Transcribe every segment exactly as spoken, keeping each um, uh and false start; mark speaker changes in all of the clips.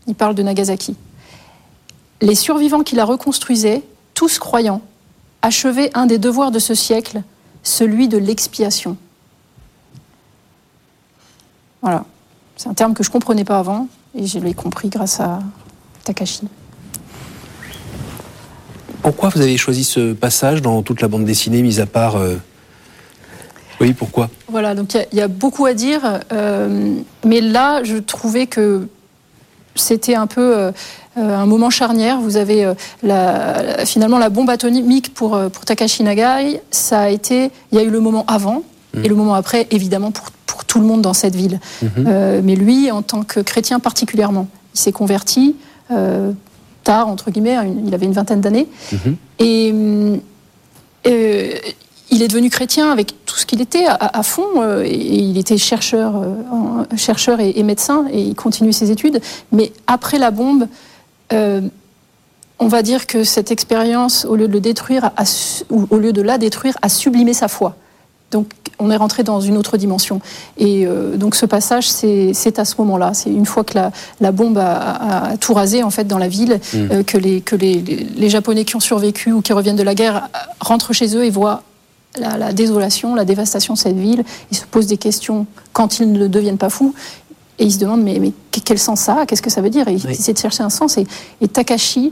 Speaker 1: il parle de Nagasaki. Les survivants qui la reconstruisaient, tous croyants, achevaient un des devoirs de ce siècle, celui de l'expiation. Voilà. C'est un terme que je ne comprenais pas avant, et je l'ai compris grâce à Takashi.
Speaker 2: Pourquoi vous avez choisi ce passage dans toute la bande dessinée, mis à part... Euh... Oui, pourquoi ?
Speaker 1: Voilà, donc il y, y a beaucoup à dire, euh, mais là, je trouvais que c'était un peu euh, un moment charnière. Vous avez euh, la, la, finalement la bombe atomique pour, pour Takashi Nagai. Ça a été, il y a eu le moment avant mmh. et le moment après, évidemment, pour, pour tout le monde dans cette ville. Mmh. Euh, mais lui, en tant que chrétien particulièrement, il s'est converti euh, tard, entre guillemets, il avait une vingtaine d'années. Mmh. Et... Euh, il est devenu chrétien avec tout ce qu'il était à, à fond. Euh, et il était chercheur, euh, chercheur et, et médecin, et il continue ses études. Mais après la bombe, euh, on va dire que cette expérience, au lieu de le détruire, a, ou au lieu de la détruire, a sublimé sa foi. Donc, on est rentré dans une autre dimension. Et euh, donc, ce passage, c'est, c'est à ce moment-là. C'est une fois que la, la bombe a, a, a tout rasé, en fait, dans la ville, mmh. euh, que, les, que les, les, les Japonais qui ont survécu ou qui reviennent de la guerre rentrent chez eux et voient La, la désolation, la dévastation de cette ville. Ils se posent des questions quand ils ne deviennent pas fous. Et ils se demandent, mais, mais quel sens ça a ? Qu'est-ce que ça veut dire ? Et ils oui. essaient de chercher un sens. Et, et Takashi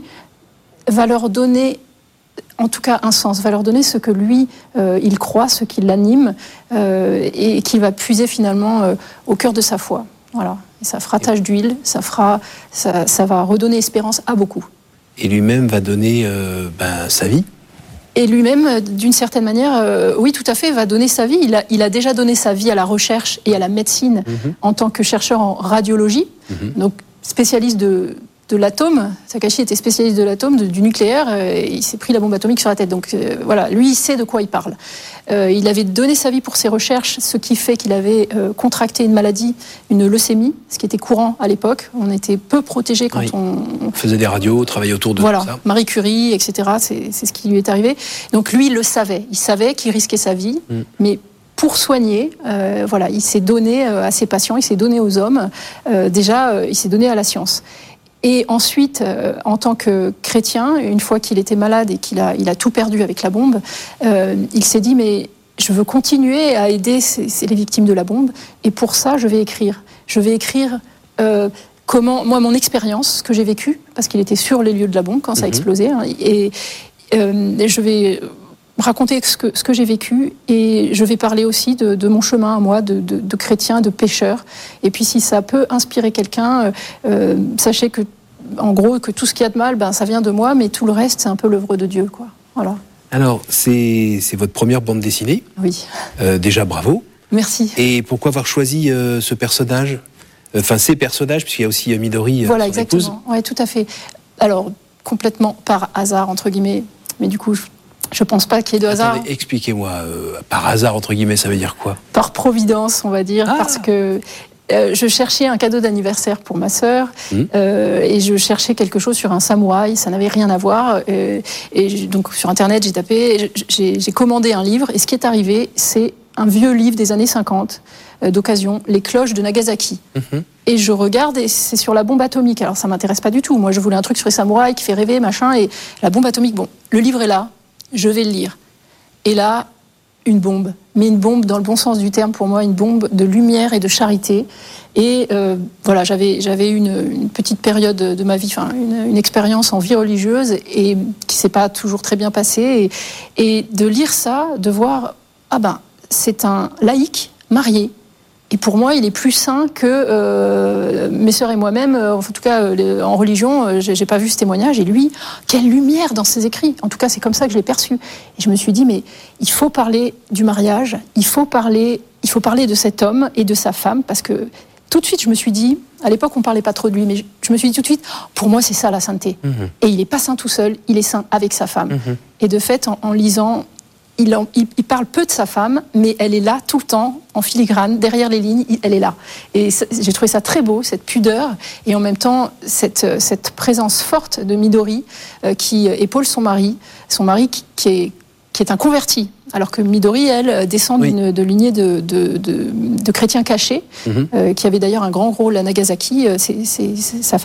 Speaker 1: va leur donner, en tout cas, un sens, va leur donner ce que lui, euh, il croit, ce qui l'anime, euh, et qui va puiser finalement euh, au cœur de sa foi. Voilà. Et ça fera tache d'huile, ça, fera, ça, ça va redonner espérance à beaucoup.
Speaker 2: Et lui-même va donner euh, ben, sa vie ?
Speaker 1: Et lui-même, d'une certaine manière, euh, oui, tout à fait, va donner sa vie. Il a, il a déjà donné sa vie à la recherche et à la médecine mmh. en tant que chercheur en radiologie, mmh. donc spécialiste de, de l'atome. Takashi était spécialiste de l'atome, de, du nucléaire, euh, et il s'est pris la bombe atomique sur la tête. Donc euh, voilà, lui, il sait de quoi il parle. Euh, il avait donné sa vie pour ses recherches, ce qui fait qu'il avait euh, contracté une maladie, une leucémie, ce qui était courant à l'époque. On était peu protégés quand oui. on...
Speaker 2: on faisait des radios, travaillait autour de
Speaker 1: voilà,
Speaker 2: tout ça.
Speaker 1: Marie Curie, et cetera, c'est, c'est ce qui lui est arrivé. Donc lui, il le savait. Il savait qu'il risquait sa vie, mm. mais pour soigner, euh, voilà, il s'est donné à ses patients, il s'est donné aux hommes. Euh, déjà, euh, il s'est donné à la science. Et ensuite, euh, en tant que chrétien, une fois qu'il était malade et qu'il a, il a tout perdu avec la bombe, euh, il s'est dit, mais je veux continuer à aider ces, ces, les victimes de la bombe, et pour ça, je vais écrire. Je vais écrire euh, comment, moi, mon expérience, ce que j'ai vécu, parce qu'il était sur les lieux de la bombe quand ça a explosé, hein, et euh, je vais raconter ce que, ce que j'ai vécu, et je vais parler aussi de, de mon chemin à moi, de, de, de chrétien, de pécheur. Et puis si ça peut inspirer quelqu'un, euh, sachez que, en gros, que tout ce qu'il y a de mal, ben, ça vient de moi, mais tout le reste, c'est un peu l'œuvre de Dieu, quoi. Voilà.
Speaker 2: Alors, c'est, c'est votre première bande dessinée.
Speaker 1: Oui.
Speaker 2: Euh, déjà, bravo.
Speaker 1: Merci.
Speaker 2: Et pourquoi avoir choisi euh, ce personnage ? Enfin, ces personnages, puisqu'il y a aussi euh, Midori, euh,
Speaker 1: voilà,
Speaker 2: son
Speaker 1: exactement.
Speaker 2: épouse.
Speaker 1: Oui, tout à fait. Alors, complètement par hasard, entre guillemets, mais du coup... Je... Je pense pas qu'il y ait de hasard.
Speaker 2: Attendez, expliquez-moi, euh, par hasard, entre guillemets, ça veut dire quoi ?
Speaker 1: Par providence, on va dire, ah. parce que euh, je cherchais un cadeau d'anniversaire pour ma sœur, mmh. euh, et je cherchais quelque chose sur un samouraï, ça n'avait rien à voir, euh, et donc sur Internet, j'ai tapé, j'ai, j'ai commandé un livre, et ce qui est arrivé, c'est un vieux livre des années cinquante, euh, d'occasion, Les cloches de Nagasaki. Mmh. Et je regarde, et c'est sur la bombe atomique, alors ça m'intéresse pas du tout, moi je voulais un truc sur les samouraïs qui fait rêver, machin, et la bombe atomique, bon, le livre est là, je vais le lire. Et là, une bombe. Mais une bombe dans le bon sens du terme, pour moi, une bombe de lumière et de charité. Et euh, voilà, j'avais, j'avais une, une petite période de ma vie, enfin, une, une expérience en vie religieuse, et qui s'est pas toujours très bien passée. Et, et de lire ça, de voir, ah ben, c'est un laïc marié. Et pour moi, il est plus saint que euh, mes sœurs et moi-même. Euh, en tout cas, euh, en religion, euh, j'ai, j'ai pas vu ce témoignage. Et lui, quelle lumière dans ses écrits. En tout cas, c'est comme ça que je l'ai perçu. Et je me suis dit, mais il faut parler du mariage. Il faut parler, il faut parler de cet homme et de sa femme, parce que tout de suite, je me suis dit, à l'époque, on parlait pas trop de lui, mais je, je me suis dit tout de suite, pour moi, c'est ça la sainteté. Mmh. Et il est pas saint tout seul, il est saint avec sa femme. Mmh. Et de fait, en, en lisant. Il, en, il, il parle peu de sa femme, mais elle est là tout le temps, en filigrane, derrière les lignes, elle est là. Et j'ai trouvé ça très beau, cette pudeur, et en même temps, cette, cette présence forte de Midori, euh, qui épaule son mari, son mari qui, qui, est, qui est un converti, alors que Midori, elle, descend oui. d'une de lignée de, de, de, de chrétiens cachés, mm-hmm. euh, qui avait d'ailleurs un grand rôle à Nagasaki. C'est, c'est, c'est, sa